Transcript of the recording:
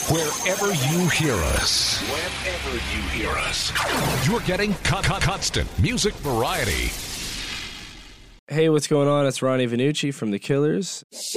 Wherever you hear us. Wherever you hear us. You're getting constant music variety. Hey, what's going on? It's Ronnie Vannucci from The Killers.